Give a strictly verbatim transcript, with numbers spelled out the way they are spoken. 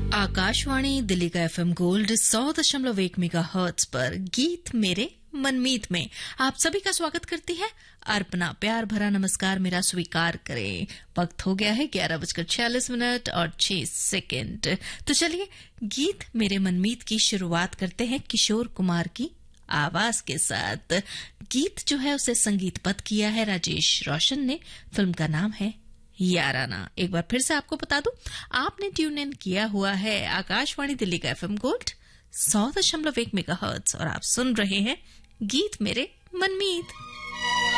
आकाशवाणी दिल्ली का FM gold सौ दशमलव एक मेगा हर्ट्ज पर गीत मेरे मनमीत में आप सभी का स्वागत करती है अर्पणा। प्यार भरा नमस्कार मेरा स्वीकार करें। वक्त हो गया है ग्यारह बजकर छियालीस मिनट और छह सेकेंड। तो चलिए गीत मेरे मनमीत की शुरुआत करते हैं किशोर कुमार की आवाज के साथ। गीत जो है उसे संगीतबद्ध किया है राजेश रोशन ने। फिल्म का नाम है याराना। एक बार फिर से आपको बता दूं, आपने ट्यून इन किया हुआ है आकाशवाणी दिल्ली का एफएम गोल्ड सौ दशमलव एक मेगा हर्ट्ज और आप सुन रहे हैं गीत मेरे मनमीत।